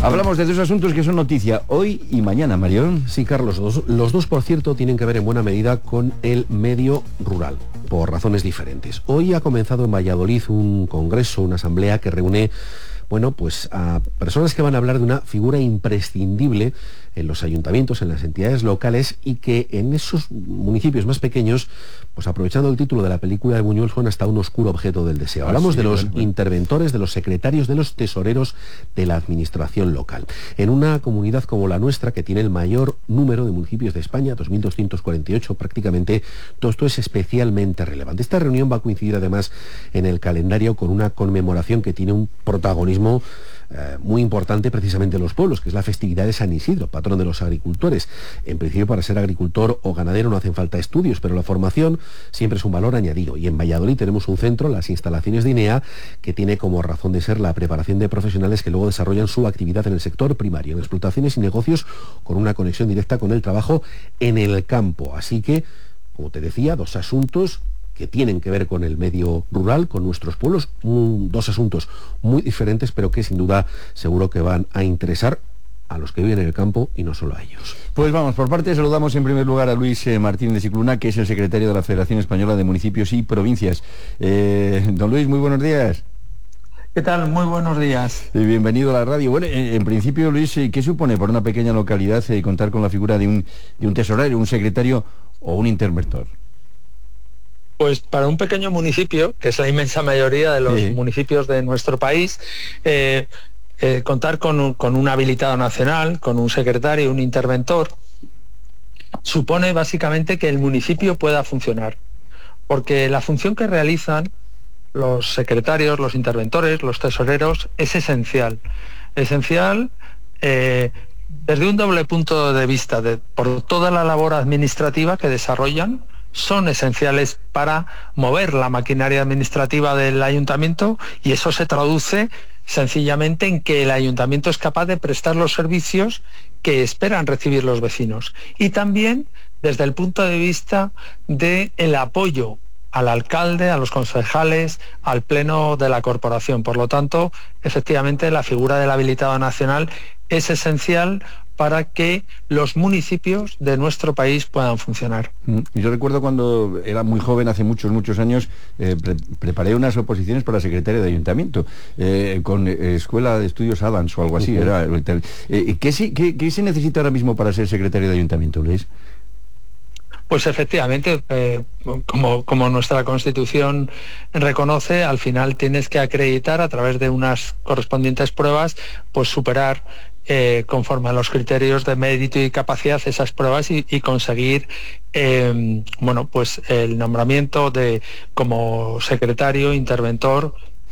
Hablamos de dos asuntos que son noticia hoy y mañana, Marión. Sí, Carlos, los dos, por cierto, tienen que ver en buena medida con el medio rural, por razones diferentes. Hoy ha comenzado en Valladolid un congreso, una asamblea que reúne, bueno, pues a personas que van a hablar de una figura imprescindible en los ayuntamientos, en las entidades locales, y que en esos municipios más pequeños, pues aprovechando el título de la película de Buñuel, son hasta un oscuro objeto del deseo. Hablamos de los interventores, de los secretarios, de los tesoreros de la administración local. En una comunidad como la nuestra, que tiene el mayor número de municipios de España, 2.248 prácticamente, todo esto es especialmente relevante. Esta reunión va a coincidir además en el calendario con una conmemoración que tiene un protagonismo muy importante precisamente en los pueblos, que es la festividad de San Isidro, patrón de los agricultores. En principio, para ser agricultor o ganadero no hacen falta estudios, pero la formación siempre es un valor añadido. Y en Valladolid tenemos un centro, las instalaciones de INEA, que tiene como razón de ser la preparación de profesionales que luego desarrollan su actividad en el sector primario, en explotaciones y negocios, con una conexión directa con el trabajo en el campo. Así que, como te decía, dos asuntos que tienen que ver con el medio rural, con nuestros pueblos, dos asuntos muy diferentes, pero que sin duda seguro que van a interesar a los que viven en el campo y no solo a ellos. Pues vamos, por parte saludamos en primer lugar a Luis Martín de Cicluna, que es el secretario de la Federación Española de Municipios y Provincias. Don Luis, muy buenos días. ¿Qué tal? Muy buenos días. Bienvenido a la radio. Bueno, en principio, Luis, ¿qué supone para una pequeña localidad contar con la figura de un tesorero, un secretario o un interventor? Pues para un pequeño municipio, que es la inmensa mayoría de los municipios de nuestro país, contar con un habilitado nacional, con un secretario, un interventor, supone básicamente que el municipio pueda funcionar. Porque la función que realizan los secretarios, los interventores, los tesoreros, es esencial. Esencial desde un doble punto de vista, por toda la labor administrativa que desarrollan. Son esenciales para mover la maquinaria administrativa del ayuntamiento, y eso se traduce sencillamente en que el ayuntamiento es capaz de prestar los servicios que esperan recibir los vecinos. Y también desde el punto de vista del apoyo al alcalde, a los concejales, al pleno de la corporación. Por lo tanto, efectivamente, la figura del habilitado nacional es esencial para que los municipios de nuestro país puedan funcionar. Yo recuerdo cuando era muy joven, hace muchos años, preparé unas oposiciones para secretario de ayuntamiento, con Escuela de Estudios Adams o algo así. ¿Qué se necesita ahora mismo para ser secretario de ayuntamiento, Luis? Pues efectivamente, como nuestra Constitución reconoce, al final tienes que acreditar a través de unas correspondientes pruebas, pues superar conforme a los criterios de mérito y capacidad esas pruebas y conseguir pues el nombramiento como secretario, interventor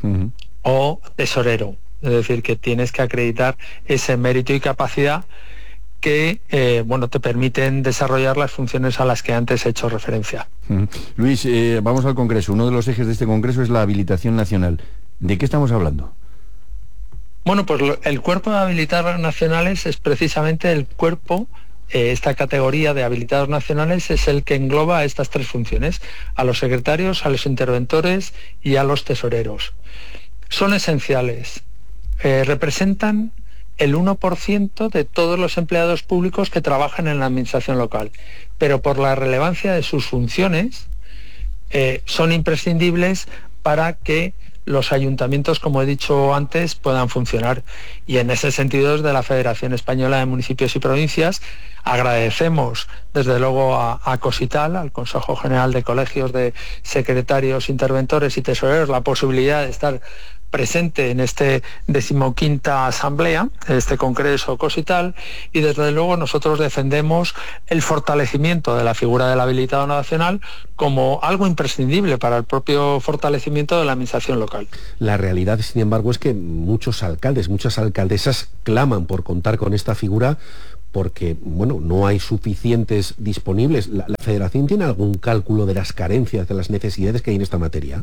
o tesorero. Es decir, que tienes que acreditar ese mérito y capacidad que te permiten desarrollar las funciones a las que antes he hecho referencia. Luis, vamos al Congreso. Uno de los ejes de este Congreso es la habilitación nacional. ¿De qué estamos hablando? Bueno, pues el cuerpo de habilitados nacionales es precisamente el cuerpo, esta categoría de habilitados nacionales es el que engloba estas tres funciones: a los secretarios, a los interventores y a los tesoreros. Son esenciales, representan el 1% de todos los empleados públicos que trabajan en la administración local, pero por la relevancia de sus funciones son imprescindibles para que los ayuntamientos, como he dicho antes, puedan funcionar. Y en ese sentido, desde la Federación Española de Municipios y Provincias, agradecemos desde luego a COSITAL, al Consejo General de Colegios de Secretarios, Interventores y Tesoreros, la posibilidad de estar presente en este 15ª asamblea, este congreso COSITAL, y desde luego nosotros defendemos el fortalecimiento de la figura del habilitado nacional como algo imprescindible para el propio fortalecimiento de la administración local. La realidad, sin embargo, es que muchos alcaldes, muchas alcaldesas claman por contar con esta figura porque, no hay suficientes disponibles. ¿La Federación tiene algún cálculo de las carencias, de las necesidades que hay en esta materia?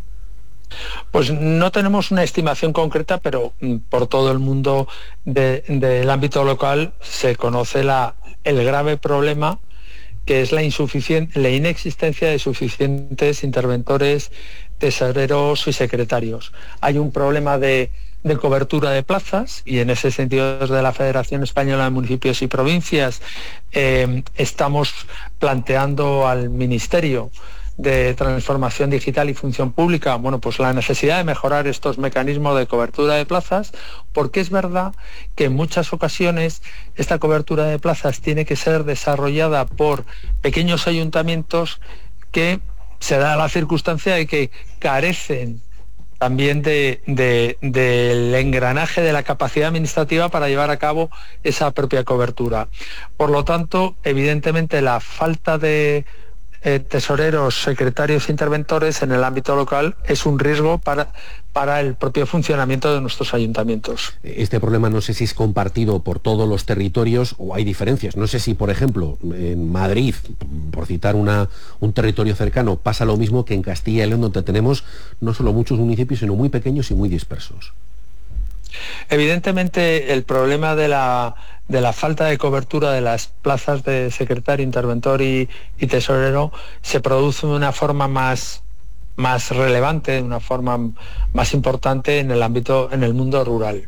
Pues no tenemos una estimación concreta, pero por todo el mundo del ámbito local se conoce el grave problema que es la inexistencia de suficientes interventores, tesoreros y secretarios. Hay un problema de de cobertura de plazas, y en ese sentido desde la Federación Española de Municipios y Provincias estamos planteando al Ministerio de Transformación Digital y Función Pública, bueno, pues la necesidad de mejorar estos mecanismos de cobertura de plazas, porque es verdad que en muchas ocasiones esta cobertura de plazas tiene que ser desarrollada por pequeños ayuntamientos que se da la circunstancia de que carecen también del engranaje de la capacidad administrativa para llevar a cabo esa propia cobertura. Por lo tanto, evidentemente la falta de tesoreros, secretarios e interventores en el ámbito local es un riesgo para el propio funcionamiento de nuestros ayuntamientos. Este problema no sé si es compartido por todos los territorios o hay diferencias. No sé si, por ejemplo, en Madrid, por citar un territorio cercano, pasa lo mismo que en Castilla y León, donde tenemos no solo muchos municipios, sino muy pequeños y muy dispersos. Evidentemente, el problema de la falta de cobertura de las plazas de secretario, interventor y tesorero se produce de una forma más relevante, de una forma más importante en el mundo rural.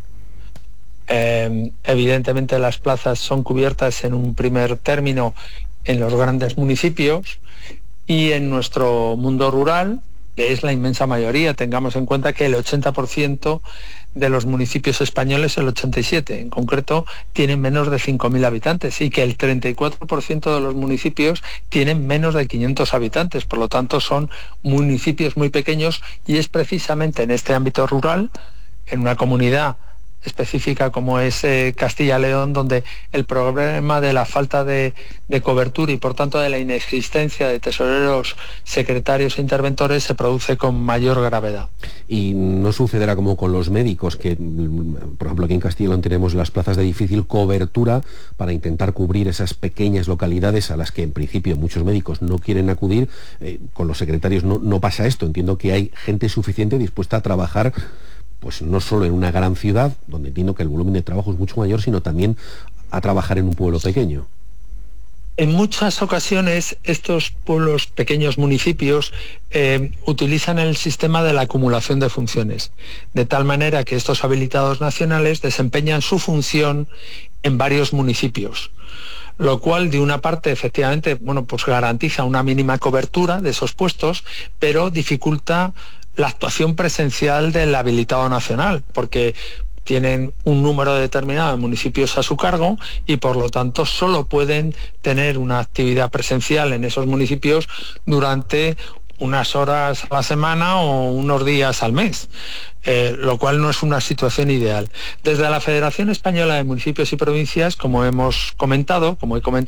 Evidentemente las plazas son cubiertas en un primer término en los grandes municipios, y en nuestro mundo rural, que es la inmensa mayoría, tengamos en cuenta que el 80% de los municipios españoles, el 87% en concreto, tienen menos de 5.000 habitantes, y que el 34% de los municipios tienen menos de 500 habitantes. Por lo tanto, son municipios muy pequeños, y es precisamente en este ámbito rural, en una comunidad específica como es Castilla y León, donde el problema de la falta de cobertura y por tanto de la inexistencia de tesoreros, secretarios e interventores se produce con mayor gravedad. Y no sucederá como con los médicos, que por ejemplo aquí en Castilla y León tenemos las plazas de difícil cobertura para intentar cubrir esas pequeñas localidades a las que en principio muchos médicos no quieren acudir. Con los secretarios no pasa esto. Entiendo que hay gente suficiente dispuesta a trabajar, pues no solo en una gran ciudad, donde entiendo que el volumen de trabajo es mucho mayor, sino también a trabajar en un pueblo pequeño. En muchas ocasiones estos pueblos, pequeños municipios, utilizan el sistema de la acumulación de funciones, de tal manera que estos habilitados nacionales desempeñan su función en varios municipios, lo cual de una parte efectivamente, bueno, pues garantiza una mínima cobertura de esos puestos, pero dificulta la actuación presencial del habilitado nacional, porque tienen un número determinado de municipios a su cargo y por lo tanto solo pueden tener una actividad presencial en esos municipios durante unas horas a la semana o unos días al mes, lo cual no es una situación ideal. Desde la Federación Española de Municipios y Provincias, como he comentado,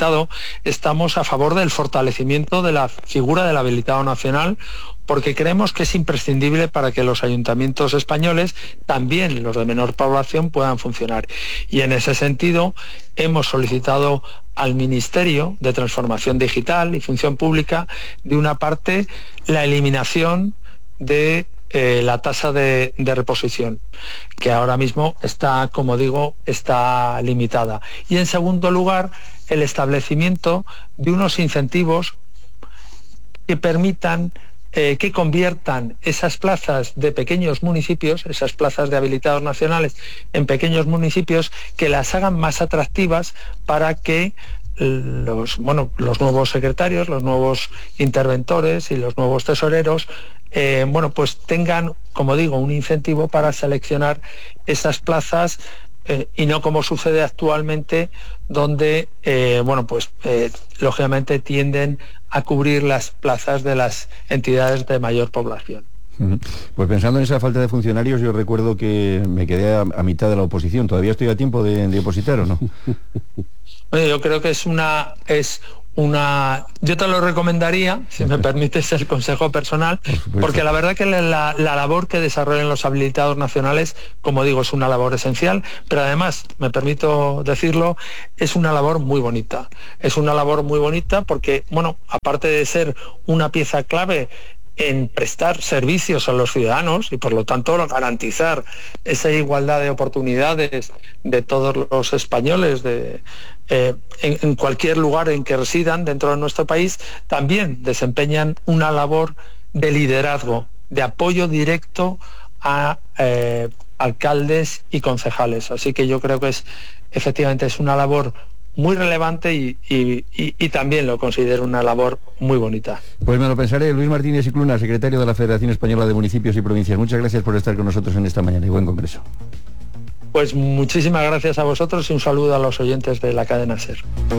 estamos a favor del fortalecimiento de la figura del habilitado nacional, porque creemos que es imprescindible para que los ayuntamientos españoles, también los de menor población, puedan funcionar. Y en ese sentido hemos solicitado al Ministerio de Transformación Digital y Función Pública, de una parte, la eliminación de la tasa de reposición, que ahora mismo está, como digo, está limitada. Y en segundo lugar, el establecimiento de unos incentivos que permitan que conviertan esas plazas de pequeños municipios, esas plazas de habilitados nacionales en pequeños municipios, que las hagan más atractivas para que los nuevos secretarios, los nuevos interventores y los nuevos tesoreros pues tengan, como digo, un incentivo para seleccionar esas plazas, y no como sucede actualmente, donde lógicamente tienden a cubrir las plazas de las entidades de mayor población. Pues pensando en esa falta de funcionarios, yo recuerdo que me quedé a mitad de la oposición. ¿Todavía estoy a tiempo de opositar o no? Yo creo que yo te lo recomendaría, si me permites el consejo personal, porque la verdad que la labor que desarrollan los habilitados nacionales, como digo, es una labor esencial, pero además, me permito decirlo, es una labor muy bonita. Es una labor muy bonita porque, aparte de ser una pieza clave en prestar servicios a los ciudadanos y por lo tanto garantizar esa igualdad de oportunidades de todos los españoles en cualquier lugar en que residan dentro de nuestro país, también desempeñan una labor de liderazgo, de apoyo directo a alcaldes y concejales. Así que yo creo que efectivamente es una labor muy relevante y también lo considero una labor muy bonita. Pues me lo pensaré. Luis Martínez Scicluna, secretario de la Federación Española de Municipios y Provincias. Muchas gracias por estar con nosotros en esta mañana y buen congreso. Pues muchísimas gracias a vosotros y un saludo a los oyentes de la cadena SER.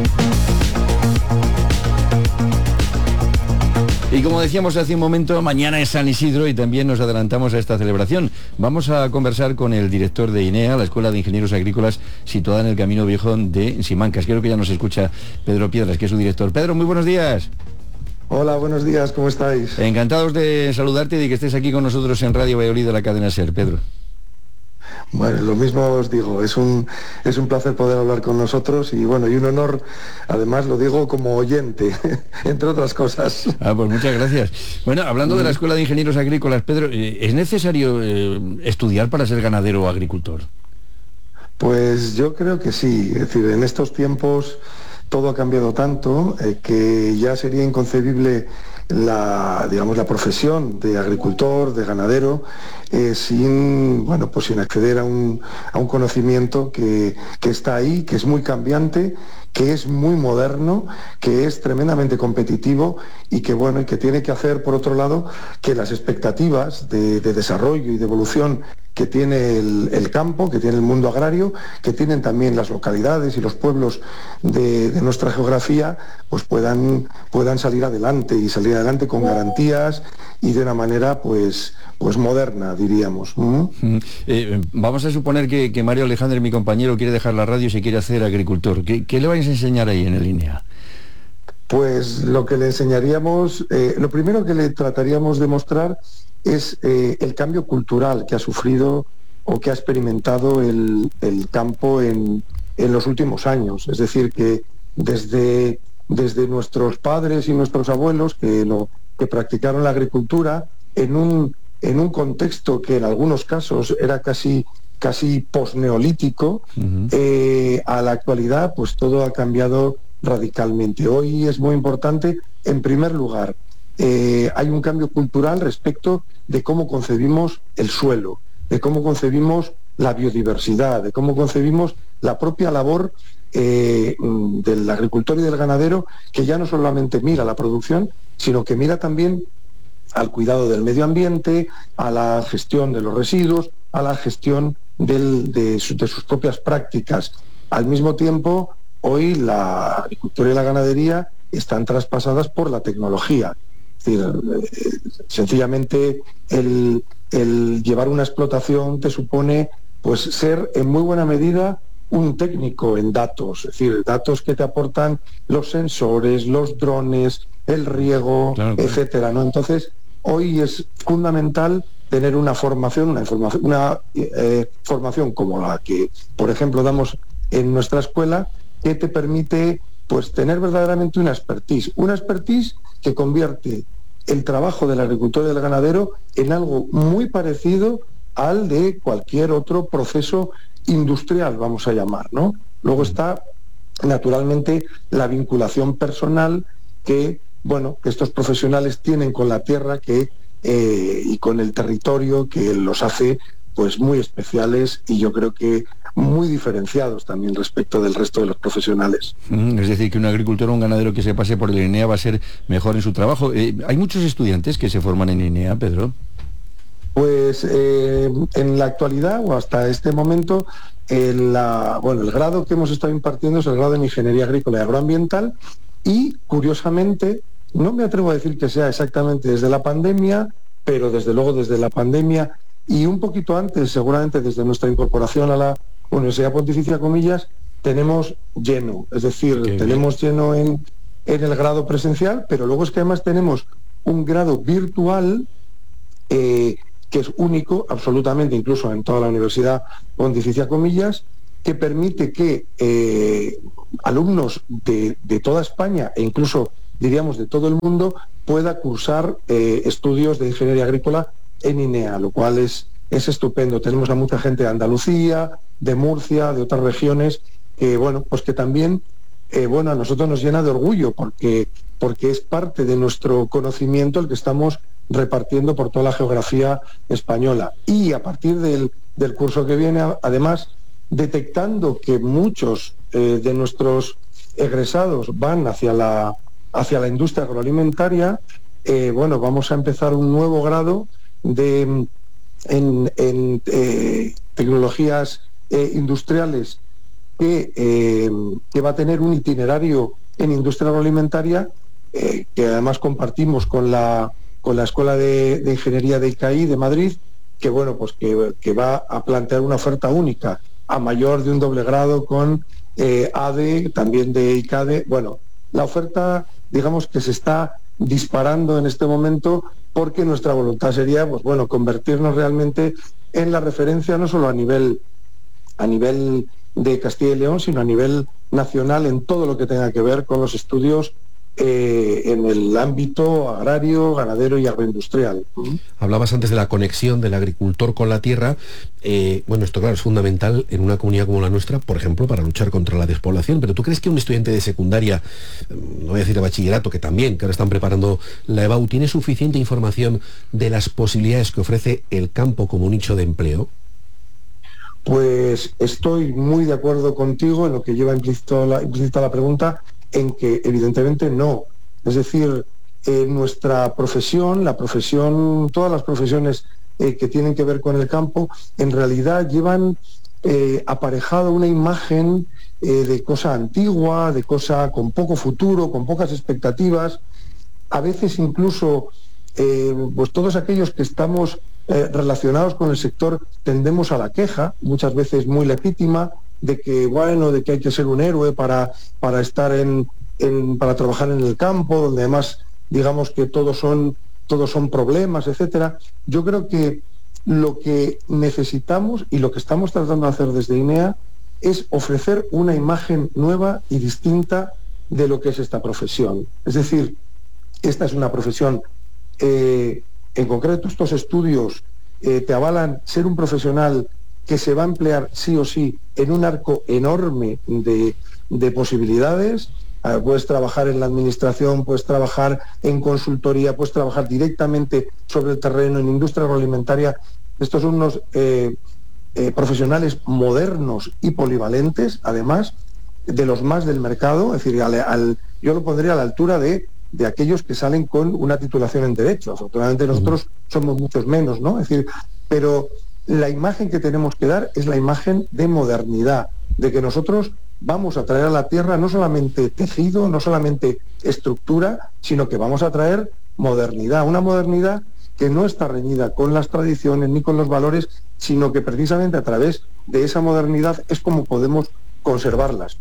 Y como decíamos hace un momento, mañana es San Isidro y también nos adelantamos a esta celebración. Vamos a conversar con el director de INEA, la Escuela de Ingenieros Agrícolas, situada en el Camino Viejo de Simancas. Creo que ya nos escucha Pedro Piedras, que es su director. Pedro, muy buenos días. Hola, buenos días, ¿cómo estáis? Encantados de saludarte y de que estés aquí con nosotros en Radio Valladolid de la cadena SER, Pedro. Bueno, lo mismo os digo, es un placer poder hablar con nosotros y bueno, y un honor, además lo digo como oyente, entre otras cosas. Pues muchas gracias. Bueno, hablando de la Escuela de Ingenieros Agrícolas, Pedro, ¿es necesario estudiar para ser ganadero o agricultor? Pues yo creo que sí, es decir, en estos tiempos todo ha cambiado tanto que ya sería inconcebible la profesión de agricultor, de ganadero, sin acceder a un conocimiento que está ahí, que es muy cambiante, que es muy moderno, que es tremendamente competitivo y que tiene que hacer, por otro lado, que las expectativas de desarrollo y de evolución que tiene el campo, que tiene el mundo agrario, que tienen también las localidades y los pueblos de nuestra geografía, pues puedan salir adelante y salir adelante con garantías y de una manera pues moderna, diríamos. Vamos a suponer que Mario Alejandro, mi compañero, quiere dejar la radio y se quiere hacer agricultor. ¿Qué le vais a enseñar ahí en el INEA? Pues lo que le enseñaríamos, lo primero que le trataríamos de mostrar es el cambio cultural que ha sufrido o que ha experimentado el campo en los últimos años. Es decir, que desde nuestros padres y nuestros abuelos que practicaron la agricultura en un contexto que en algunos casos era casi posneolítico, a la actualidad pues todo ha cambiado radicalmente. Hoy es muy importante, en primer lugar, hay un cambio cultural respecto de cómo concebimos el suelo, de cómo concebimos la biodiversidad, de cómo concebimos la propia labor del agricultor y del ganadero, que ya no solamente mira la producción, sino que mira también al cuidado del medio ambiente, a la gestión de los residuos, a la gestión de sus propias prácticas. Al mismo tiempo, hoy la agricultura y la ganadería están traspasadas por la tecnología. Es decir, sencillamente el llevar una explotación te supone pues ser en muy buena medida un técnico en datos, es decir, datos que te aportan los sensores, los drones, el riego, claro, etcétera, ¿no? Entonces, hoy es fundamental tener una formación, formación como la que, por ejemplo, damos en nuestra escuela, que te permite pues tener verdaderamente una expertise que convierte el trabajo del agricultor y del ganadero en algo muy parecido al de cualquier otro proceso industrial, vamos a llamar, ¿no? Luego está, naturalmente, la vinculación personal que estos profesionales tienen con la tierra y con el territorio, que los hace pues muy especiales y yo creo que muy diferenciados también respecto del resto de los profesionales. Es decir, que un agricultor o un ganadero que se pase por el INEA va a ser mejor en su trabajo. ¿Hay muchos estudiantes que se forman en INEA, Pedro? Pues en la actualidad o hasta este momento el grado que hemos estado impartiendo es el grado en Ingeniería Agrícola y Agroambiental y, curiosamente, no me atrevo a decir que sea exactamente desde la pandemia, pero desde luego desde la pandemia y un poquito antes, seguramente desde nuestra incorporación a la Universidad Pontificia Comillas, tenemos lleno, es decir, tenemos lleno en el grado presencial, pero luego es que además tenemos un grado virtual que es único, absolutamente, incluso en toda la Universidad Pontificia Comillas, que permite que alumnos de toda España e incluso, diríamos, de todo el mundo, pueda cursar estudios de ingeniería agrícola en INEA, lo cual es estupendo. Tenemos a mucha gente de Andalucía, de Murcia, de otras regiones, que también a nosotros nos llena de orgullo porque es parte de nuestro conocimiento el que estamos repartiendo por toda la geografía española. Y a partir del curso que viene, además, detectando que muchos de nuestros egresados van hacia la industria agroalimentaria, vamos a empezar un nuevo grado en tecnologías industriales que va a tener un itinerario en industria agroalimentaria que además compartimos con la Escuela de Ingeniería de ICAI de Madrid, que va a plantear una oferta única a mayor de un doble grado con ADE, también de ICADE. Bueno, la oferta, digamos que se está disparando en este momento, porque nuestra voluntad sería convertirnos realmente en la referencia no solo a nivel de Castilla y León, sino a nivel nacional en todo lo que tenga que ver con los estudios en el ámbito agrario, ganadero y agroindustrial. Hablabas antes de la conexión del agricultor con la tierra. Esto claro es fundamental en una comunidad como la nuestra, por ejemplo, para luchar contra la despoblación. Pero ¿tú crees que un estudiante de secundaria, no voy a decir de bachillerato, que ahora están preparando la EBAU, tiene suficiente información de las posibilidades que ofrece el campo como nicho de empleo? Pues estoy muy de acuerdo contigo en lo que lleva implícita la pregunta, en que evidentemente no. Es decir, nuestra profesión, todas las profesiones que tienen que ver con el campo, en realidad llevan aparejado una imagen de cosa antigua, de cosa con poco futuro, con pocas expectativas. A veces incluso todos aquellos que estamos relacionados con el sector tendemos a la queja, muchas veces muy legítima, de que hay que ser un héroe para estar para trabajar en el campo, donde además digamos que todos son problemas, etcétera. Yo creo que lo que necesitamos y lo que estamos tratando de hacer desde INEA es ofrecer una imagen nueva y distinta de lo que es esta profesión. Es decir, esta es una profesión, en concreto estos estudios te avalan ser un profesional que se va a emplear sí o sí en un arco enorme de posibilidades. Puedes trabajar en la administración, puedes trabajar en consultoría, puedes trabajar directamente sobre el terreno, en industria agroalimentaria. Estos son unos profesionales modernos y polivalentes, además de los más del mercado. Es decir, yo lo pondría a la altura de aquellos que salen con una titulación en Derecho. Afortunadamente nosotros somos muchos menos, ¿no? Es decir, pero la imagen que tenemos que dar es la imagen de modernidad, de que nosotros vamos a traer a la tierra no solamente tejido, no solamente estructura, sino que vamos a traer modernidad, una modernidad que no está reñida con las tradiciones ni con los valores, sino que precisamente a través de esa modernidad es como podemos conservarlas.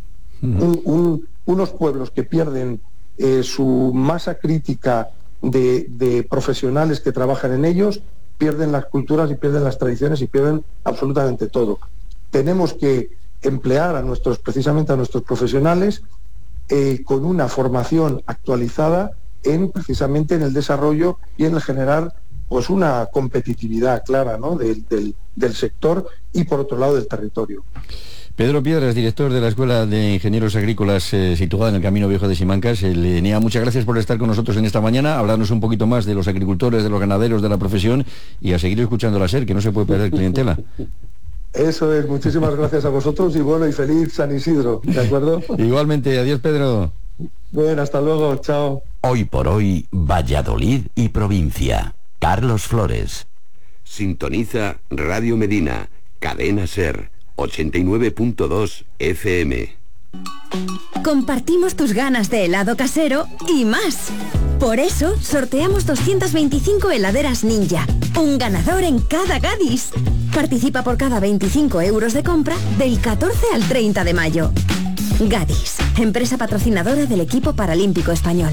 Unos pueblos que pierden su masa crítica de profesionales que trabajan en ellos, pierden las culturas y pierden las tradiciones y pierden absolutamente todo. Tenemos que emplear precisamente a nuestros profesionales con una formación actualizada precisamente en el desarrollo y en el generar una competitividad clara, ¿no?, del sector y por otro lado del territorio. Pedro Piedras, director de la Escuela de Ingenieros Agrícolas situada en el Camino Viejo de Simancas, el ENEA, muchas gracias por estar con nosotros en esta mañana, hablarnos un poquito más de los agricultores, de los ganaderos, de la profesión y a seguir escuchando la SER, que no se puede perder clientela. Eso es, muchísimas gracias a vosotros y feliz San Isidro, ¿de acuerdo? Igualmente, adiós Pedro. Bueno, hasta luego, chao. Hoy por hoy, Valladolid y provincia. Carlos Flores. Sintoniza Radio Medina, Cadena SER, 89.2 FM. Compartimos tus ganas de helado casero y más. Por eso sorteamos 225 heladeras Ninja, un ganador en cada Gadis. Participa por cada 25 euros de compra del 14 al 30 de mayo. Gadis, empresa patrocinadora del equipo paralímpico español.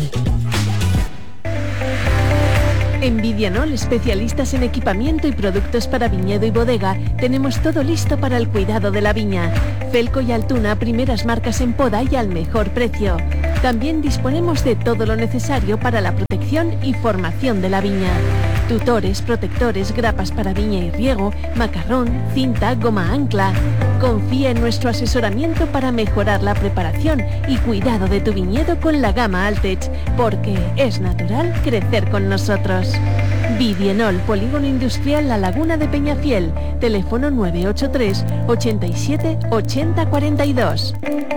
En Vidianol, especialistas en equipamiento y productos para viñedo y bodega, tenemos todo listo para el cuidado de la viña. Felco y Altuna, primeras marcas en poda y al mejor precio. También disponemos de todo lo necesario para la protección y formación de la viña. Tutores, protectores, grapas para viña y riego, macarrón, cinta, goma ancla. Confía en nuestro asesoramiento para mejorar la preparación y cuidado de tu viñedo con la gama Altech, porque es natural crecer con nosotros. Vidienol, Polígono Industrial La Laguna de Peñafiel. Teléfono 983 87 80 42.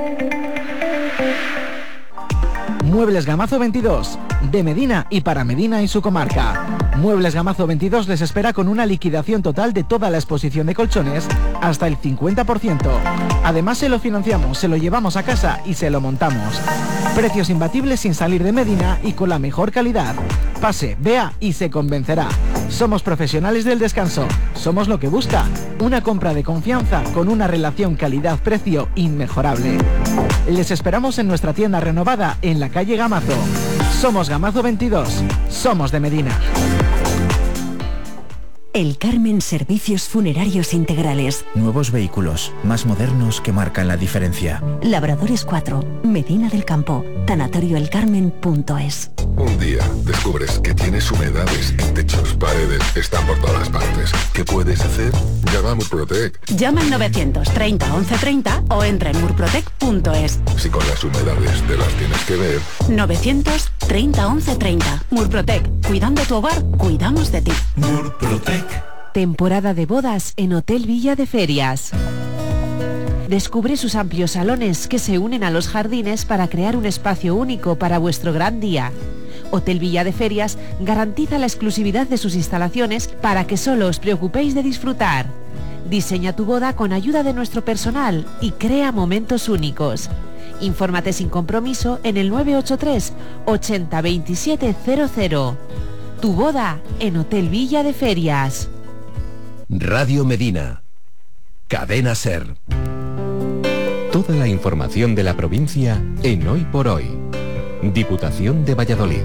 Muebles Gamazo 22, de Medina y para Medina y su comarca. Muebles Gamazo 22 les espera con una liquidación total de toda la exposición de colchones hasta el 50%. Además se lo financiamos, se lo llevamos a casa y se lo montamos. Precios imbatibles sin salir de Medina y con la mejor calidad. Pase, vea y se convencerá. Somos profesionales del descanso. Somos lo que busca. Una compra de confianza con una relación calidad-precio inmejorable. Les esperamos en nuestra tienda renovada en la calle Gamazo. Somos Gamazo 22. Somos de Medina. El Carmen Servicios Funerarios Integrales. Nuevos vehículos, más modernos que marcan la diferencia. Labradores 4, Medina del Campo, tanatorioelcarmen.es. Un día descubres que tienes humedades en techos, paredes, están por todas partes. ¿Qué puedes hacer? Llama a Murprotec. Llama al 930 1130 o entra en murprotec.es. Si con las humedades te las tienes que ver. 930 1130. Murprotec. Cuidando tu hogar, cuidamos de ti. Murprotec. Temporada de bodas en Hotel Villa de Ferias. Descubre sus amplios salones que se unen a los jardines para crear un espacio único para vuestro gran día. Hotel Villa de Ferias garantiza la exclusividad de sus instalaciones para que solo os preocupéis de disfrutar. Diseña tu boda con ayuda de nuestro personal y crea momentos únicos. Infórmate sin compromiso en el 983 80 27 00. Tu boda en Hotel Villa de Ferias. Radio Medina. Cadena SER. Toda la información de la provincia en Hoy por Hoy. Diputación de Valladolid.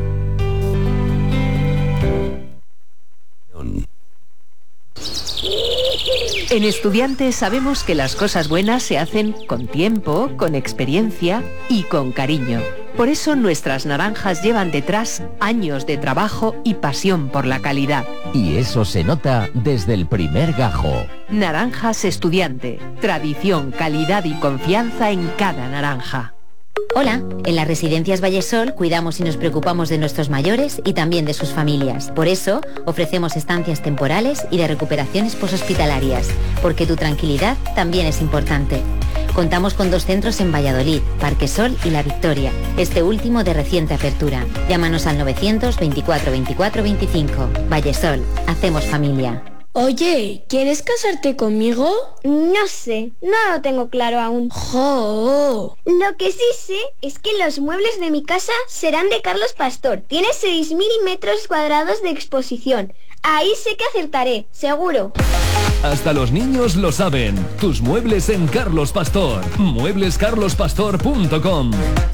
En Estudiantes sabemos que las cosas buenas se hacen con tiempo, con experiencia y con cariño. Por eso nuestras naranjas llevan detrás años de trabajo y pasión por la calidad. Y eso se nota desde el primer gajo. Naranjas Estudiante. Tradición, calidad y confianza en cada naranja. Hola, en las Residencias Vallesol cuidamos y nos preocupamos de nuestros mayores y también de sus familias. Por eso, ofrecemos estancias temporales y de recuperaciones poshospitalarias, porque tu tranquilidad también es importante. Contamos con 2 centros en Valladolid, Parque Sol y La Victoria, este último de reciente apertura. Llámanos al 924 24 25. Vallesol, hacemos familia. Oye, ¿quieres casarte conmigo? No sé, no lo tengo claro aún. ¡Jo! Lo que sí sé es que los muebles de mi casa serán de Carlos Pastor. Tiene 6.000 metros cuadrados de exposición. Ahí sé que acertaré, seguro. Hasta los niños lo saben. Tus muebles en Carlos Pastor. Mueblescarlospastor.com.